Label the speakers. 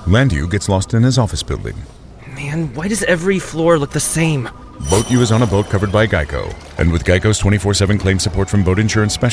Speaker 1: Landu gets lost in his office building.
Speaker 2: Man, why does every floor look the same?
Speaker 1: Boat U is on a boat covered by Geico. And with Geico's 24/7 claim support from boat insurance specialists,